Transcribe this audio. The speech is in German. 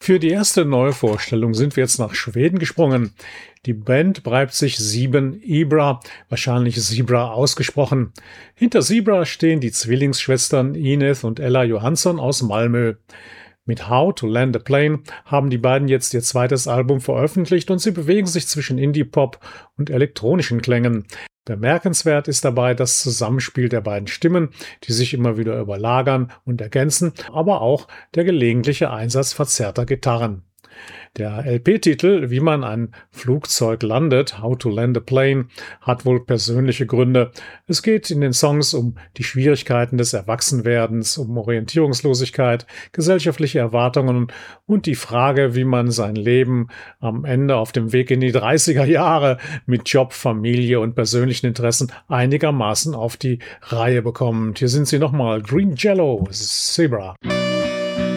Für die erste Neuvorstellung sind wir jetzt nach Schweden gesprungen. Die Band breibt sich 7 Ibra, wahrscheinlich Zebra ausgesprochen. Hinter Zebra stehen die Zwillingsschwestern Ineth und Ella Johansson aus Malmö. Mit How to Land a Plane haben die beiden jetzt ihr zweites Album veröffentlicht und sie bewegen sich zwischen Indie-Pop und elektronischen Klängen. Bemerkenswert ist dabei das Zusammenspiel der beiden Stimmen, die sich immer wieder überlagern und ergänzen, aber auch der gelegentliche Einsatz verzerrter Gitarren. Der LP-Titel Wie man ein Flugzeug landet, How to Land a Plane, hat wohl persönliche Gründe. Es geht in den Songs um die Schwierigkeiten des Erwachsenwerdens, um Orientierungslosigkeit, gesellschaftliche Erwartungen und die Frage, wie man sein Leben am Ende auf dem Weg in die 30er Jahre mit Job, Familie und persönlichen Interessen einigermaßen auf die Reihe bekommt. Hier sind sie nochmal, Green Jello, Zebra.